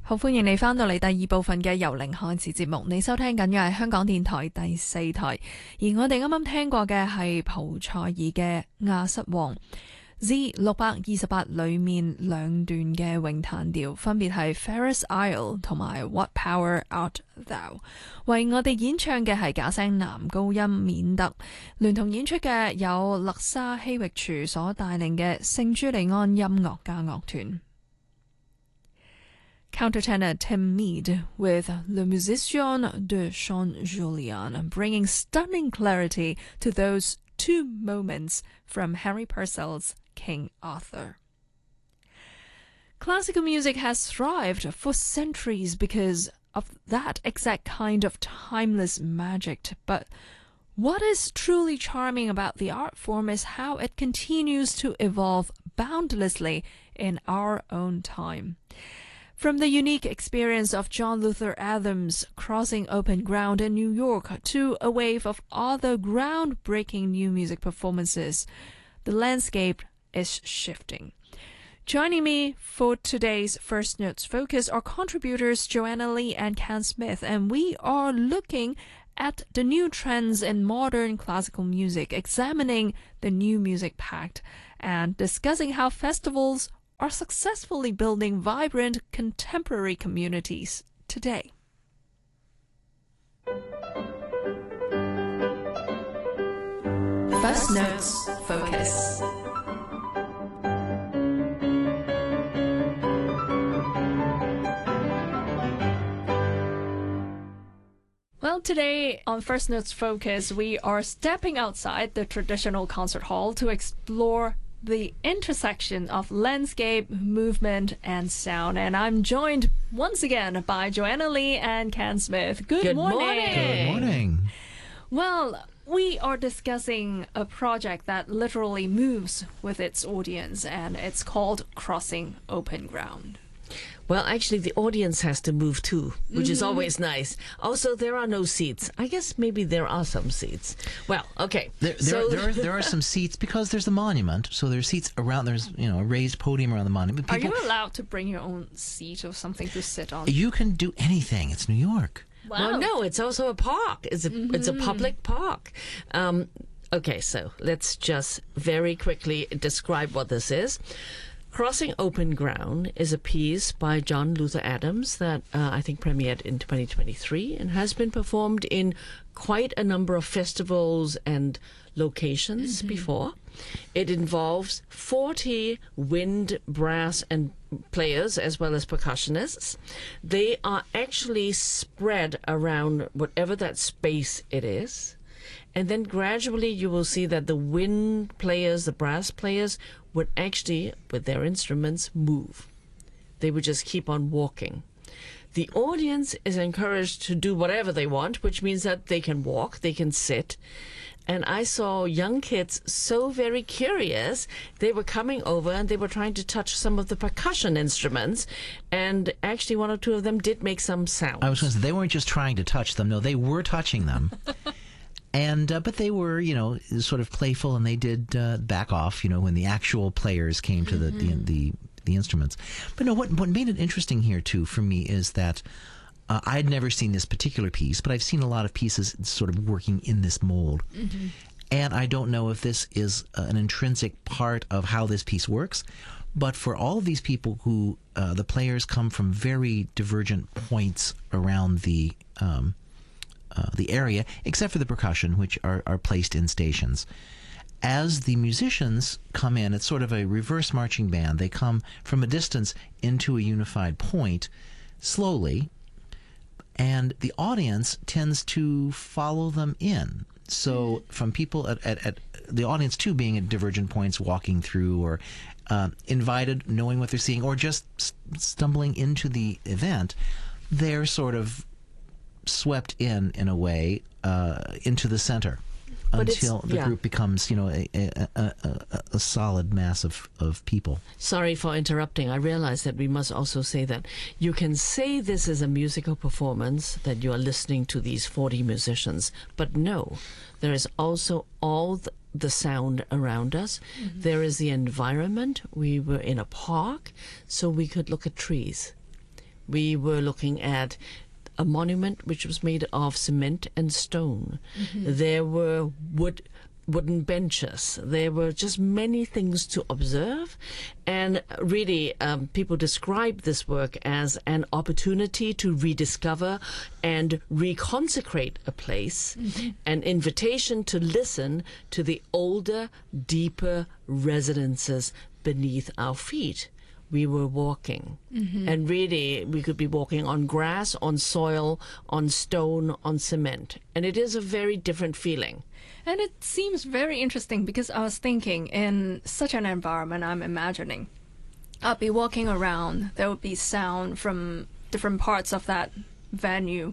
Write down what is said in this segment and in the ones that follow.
好，歡迎你返到嚟第二部分嘅由零開始節目。你收聽緊嘅係香港電台第4台，而我哋啱啱聽過嘅係蒲賽爾嘅亞瑟王 Z628 裏面兩段嘅詠嘆調，分別係 Ferris Isle 同埋 What Power Art Thou。為我哋演唱嘅係假聲男高音緬特，聯同演出嘅有勒沙希域廚所帶領嘅聖朱利安音樂家樂團。Countertenor Tim Mead with Le Musicien de Jean Julien, bringing stunning clarity to those two moments from Henry Purcell's King Arthur. Classical music has thrived for centuries because of that exact kind of timeless magic, but what is truly charming about the art form is how it continues to evolve boundlessly in our own time. From the unique experience of John Luther Adams crossing open ground in New York to a wave of other groundbreaking new music performances, the landscape is shifting. Joining me for today's First Notes Focus are contributors Joanna Lee and Ken Smith, and we are looking at the new trends in modern classical music, examining the new music pact, and discussing how festivals are successfully building vibrant contemporary communities today. First Notes Focus. Well, today on First Notes Focus, we are stepping outside the traditional concert hall to explore the intersection of landscape, movement, and sound. And I'm joined once again by Joanna Lee and Ken Smith. Good morning. Good morning. Well, we are discussing a project that literally moves with its audience, and it's called Crossing Open Ground. Well, actually, the audience has to move too, which is always nice. Also, there are no seats. I guess maybe there are some seats. Well, okay. There are some seats because there's a monument, so there's seats around. There's a raised podium around the monument. Are you allowed to bring your own seat or something to sit on? You can do anything. It's New York. Wow. Well, no, it's also a park. It's a public park. Okay, so let's just very quickly describe what this is. Crossing Open Ground is a piece by John Luther Adams that I think premiered in 2023 and has been performed in quite a number of festivals and locations before. It involves 40 wind, brass, and players as well as percussionists. They are actually spread around whatever that space it is. And then gradually you will see that the wind players, the brass players, would actually, with their instruments, move. They would just keep on walking. The audience is encouraged to do whatever they want, which means that they can walk, they can sit. And I saw young kids so very curious. They were coming over and they were trying to touch some of the percussion instruments. And actually one or two of them did make some sound. I was going to say, they weren't just trying to touch them. No, they were touching them. And but they were, sort of playful, and they did back off, when the actual players came to the instruments. But no, what made it interesting here too for me is that I'd never seen this particular piece, but I've seen a lot of pieces sort of working in this mold. Mm-hmm. And I don't know if this is an intrinsic part of how this piece works, but for all of these people who the players come from very divergent points around the area, except for the percussion, which are placed in stations. As the musicians come in, it's sort of a reverse marching band. They come from a distance into a unified point slowly, and the audience tends to follow them in. So from people at the audience too being at divergent points, walking through, or invited, knowing what they're seeing, or just stumbling into the event, they're sort of swept in a way, into the center. But until the group becomes, a solid mass of people. Sorry for interrupting. I realize that we must also say that you can say this is a musical performance, that you are listening to these 40 musicians, but no, there is also all the sound around us. Mm-hmm. There is the environment. We were in a park, so we could look at trees. We were looking at a monument which was made of cement and stone. There were wooden benches. There were just many things to observe. And really, people describe this work as an opportunity to rediscover and reconsecrate a place, an invitation to listen to the older, deeper residences beneath our feet. We were walking. And really, we could be walking on grass, on soil, on stone, on cement. And it is a very different feeling. And it seems very interesting because I was thinking in such an environment, I'm imagining I'll be walking around, there would be sound from different parts of that venue.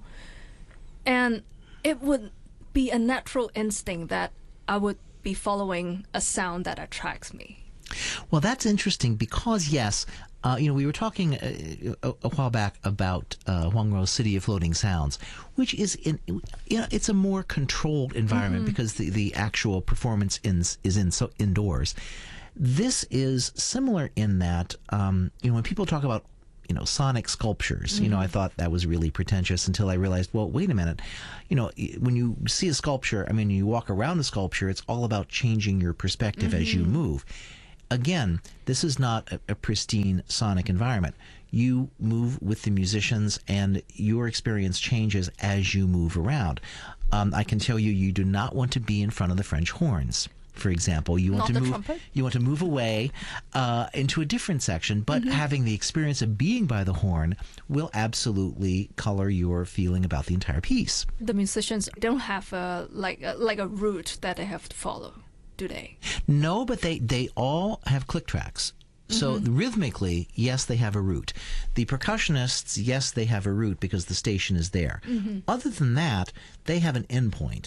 And it would be a natural instinct that I would be following a sound that attracts me. Well, that's interesting because, yes, we were talking a while back about Huang Ruo's City of Floating Sounds, which is it's a more controlled environment because the actual performance is indoors. This is similar in that, when people talk about sonic sculptures, I thought that was really pretentious until I realized, well, wait a minute, when you see a sculpture, you walk around a sculpture, it's all about changing your perspective as you move. Again, this is not a pristine sonic environment. You move with the musicians and your experience changes as you move around. I can tell you do not want to be in front of the French horns. For example, you want to move away into a different section, but having the experience of being by the horn will absolutely color your feeling about the entire piece. The musicians don't have a route that they have to follow, do they? No, but they all have click tracks. So rhythmically, yes, they have a route. The percussionists, yes, they have a route because the station is there. Other than that, they have an endpoint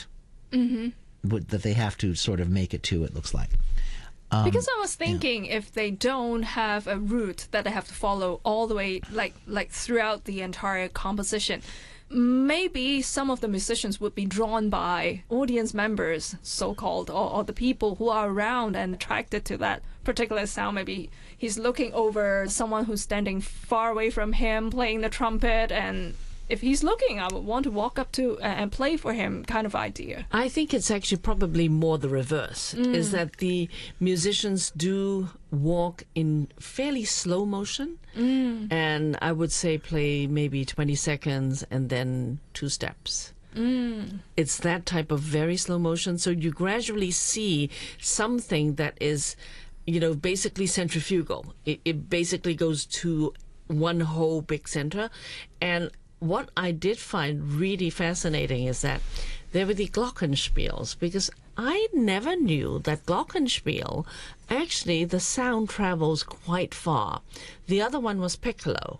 that they have to sort of make it to, it looks like. Because I was thinking if they don't have a route that they have to follow all the way, like throughout the entire composition, maybe some of the musicians would be drawn by audience members, so-called, or the people who are around and attracted to that particular sound. Maybe he's looking over someone who's standing far away from him playing the trumpet, and if he's looking, I would want to walk up to and play for him, kind of idea. I think it's actually probably more the reverse, is that the musicians do walk in fairly slow motion, and I would say play maybe 20 seconds and then 2 steps. It's that type of very slow motion, so you gradually see something that is, basically centrifugal. It basically goes to one whole big center, and what I did find really fascinating is that there were the glockenspiels, because I never knew that glockenspiel, actually the sound travels quite far. The other one was piccolo.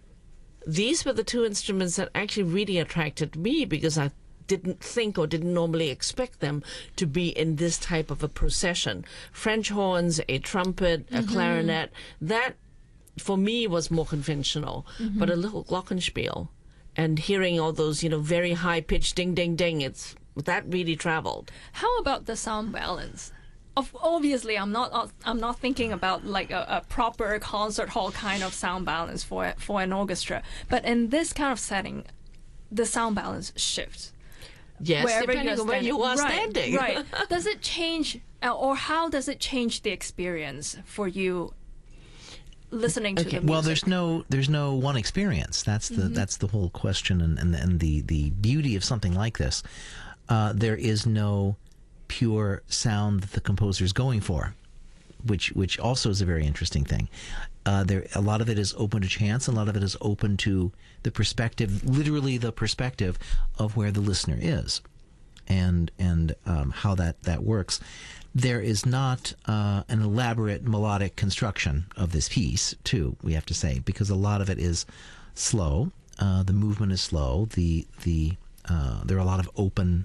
These were the 2 instruments that actually really attracted me because I didn't think or didn't normally expect them to be in this type of a procession. French horns, a trumpet, a clarinet, that for me was more conventional, but a little glockenspiel. And hearing all those, very high-pitched ding, ding, ding, that really traveled. How about the sound balance? Obviously, I'm not thinking about like a proper concert hall kind of sound balance for an orchestra. But in this kind of setting, the sound balance shifts. Yes, depending on where you are standing. Right. Does it change, or how does it change the experience for you? Listening to the music. Well, there's no one experience. That's the whole question, and the beauty of something like this. There is no pure sound that the composer is going for, which also is a very interesting thing. A lot of it is open to chance, a lot of it is open to the perspective, literally the perspective of where the listener is, and how that works. There is not an elaborate melodic construction of this piece, too, we have to say, because a lot of it is slow. The movement is slow. There are a lot of open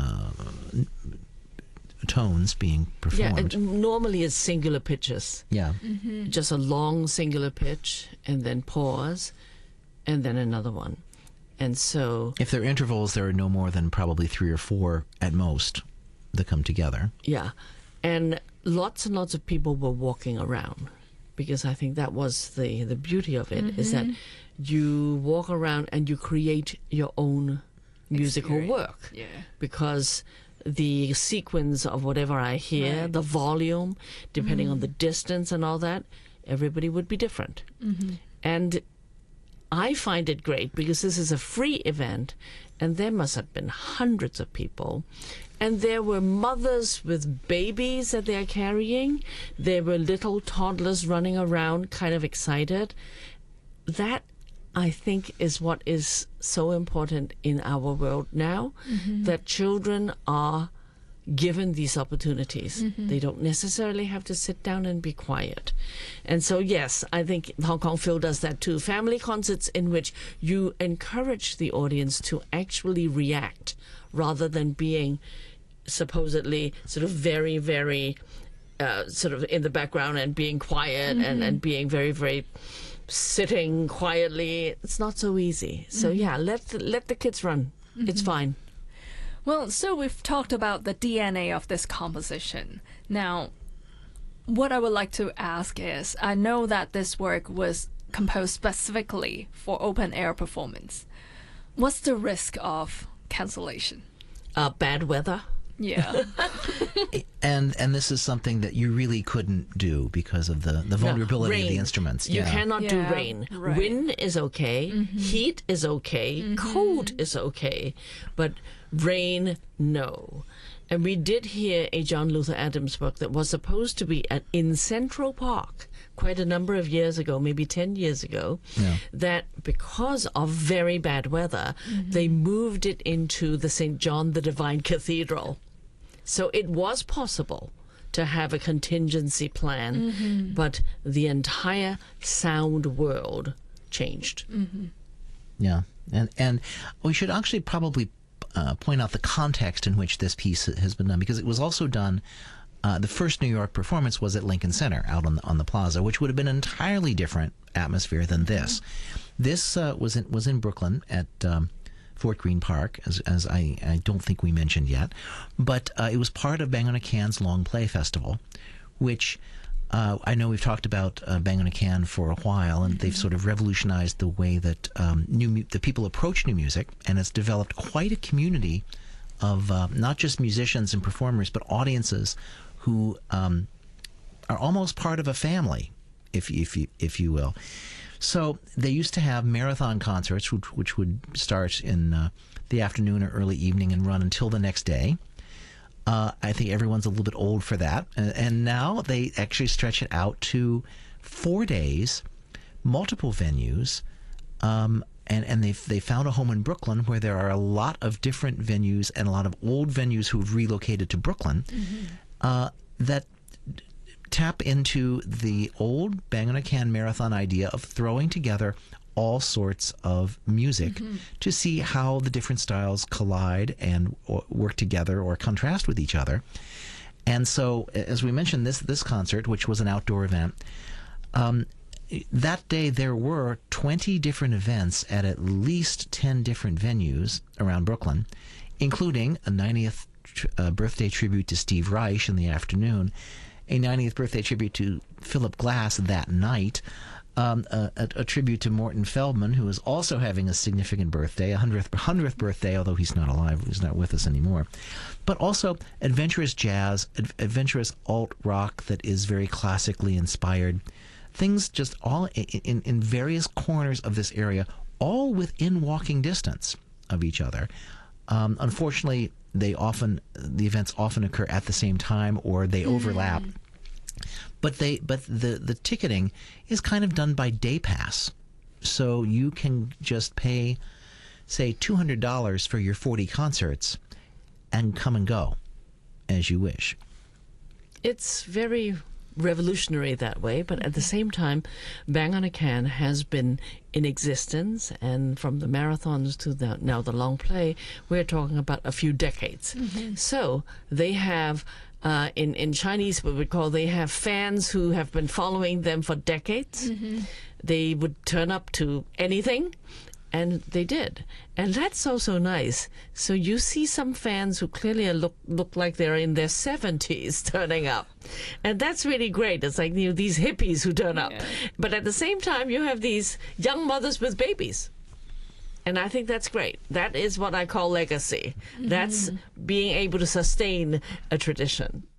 tones being performed. Yeah, normally it's singular pitches. Yeah. Just a long singular pitch, and then pause, and then another one. And so, if there are intervals, there are no more than probably 3 or 4 at most that come together. Yeah. And lots of people were walking around. because I think that was the beauty of it, is that you walk around and you create your own musical work. Yeah. Because the sequence of whatever I hear, Right. the volume, depending on the distance and all that, everybody would be different. And I find it great because this is a free event, and there must have been hundreds of people. And there were mothers with babies that they are carrying. There were little toddlers running around, kind of excited. That, I think, is what is so important in our world now, that children are given these opportunities. They don't necessarily have to sit down and be quiet. And so, yes, I think Hong Kong Phil does that too. Family concerts in which you encourage the audience to actually react rather than being supposedly sort of very, very sort of in the background and being quiet and being very, very sitting quietly. It's not so easy. So, yeah, let the kids run. It's fine. Well, so we've talked about the DNA of this composition. Now, what I would like to ask is, I know that this work was composed specifically for open air performance. What's the risk of cancellation? Bad weather. Yeah. And this is something that you really couldn't do because of the vulnerability of the Rain. instruments. You cannot do Yeah, rain. right. Wind is okay. Heat is okay. Cold is okay. But rain, no. And we did hear a John Luther Adams work that was supposed to be in Central Park quite a number of years ago, maybe 10 years ago, that because of very bad weather, they moved it into the St. John the Divine Cathedral. So it was possible to have a contingency plan, but the entire sound world changed. Yeah, and we should actually probably point out the context in which this piece has been done, because it was also done. The first New York performance was at Lincoln Center, out on the plaza, which would have been an entirely different atmosphere than this. This was in Brooklyn at Fort Greene Park, as I don't think we mentioned yet, but it was part of Bang on a Can's Long Play Festival, which I know we've talked about Bang on a Can for a while, and they've sort of revolutionized the way that the people approach new music, and it's developed quite a community of not just musicians and performers, but audiences who are almost part of a family, if you will. So they used to have marathon concerts, which would start in the afternoon or early evening and run until the next day. I think everyone's a little bit old for that. And now they actually stretch it out to 4 days, multiple venues, and they found a home in Brooklyn where there are a lot of different venues and a lot of old venues who've relocated to Brooklyn that tap into the old Bang on a Can marathon idea of throwing together all sorts of music to see how the different styles collide and work together or contrast with each other. And so, as we mentioned, this concert, which was an outdoor event, that day there were 20 different events at least 10 different venues around Brooklyn, including a 90th birthday tribute to Steve Reich in the afternoon, a 90th birthday tribute to Philip Glass that night, a tribute to Morton Feldman, who is also having a significant birthday, a 100th birthday, although he's not alive, he's not with us anymore. But also adventurous jazz, adventurous alt rock that is very classically inspired. Things just all in various corners of this area, all within walking distance of each other. Unfortunately, the events often occur at the same time, or they overlap. But the ticketing is kind of done by day pass, so you can just pay, say, $200 for your 40 concerts, and come and go as you wish. It's very revolutionary that way, but at the same time, Bang on a Can has been in existence, and from the marathons to now the long play, we're talking about a few decades. So they have, in Chinese we would call, they have fans who have been following them for decades. They would turn up to anything, And they did. And that's so nice. So you see some fans who clearly look like they're in their 70s turning up. And that's really great. It's like, you know, these hippies who turn up. But at the same time, you have these young mothers with babies. And I think that's great. That is what I call legacy. That's being able to sustain a tradition.